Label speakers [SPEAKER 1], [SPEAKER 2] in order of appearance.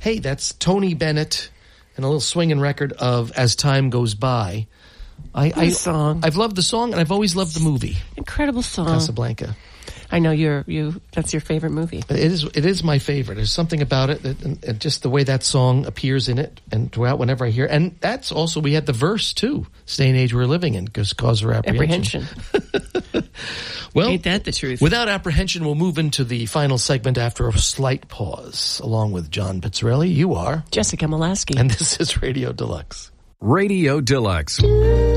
[SPEAKER 1] hey, that's Tony Bennett and a little swinging record of As Time Goes By.
[SPEAKER 2] Song.
[SPEAKER 1] I've loved the song, and I've always loved the movie.
[SPEAKER 2] Incredible song.
[SPEAKER 1] Casablanca.
[SPEAKER 2] I know that's your favorite movie.
[SPEAKER 1] It is my favorite. There's something about it and just the way that song appears in it and throughout whenever I hear it. And that's also, we had the verse too, Stay and Age We're Living In, because Cause for Apprehension. Well,
[SPEAKER 2] ain't that the truth?
[SPEAKER 1] Without apprehension, we'll move into the final segment after a slight pause. Along with John Pizzarelli, you are
[SPEAKER 2] Jessica Molaski.
[SPEAKER 1] And this is Radio Deluxe.
[SPEAKER 3] Radio Deluxe.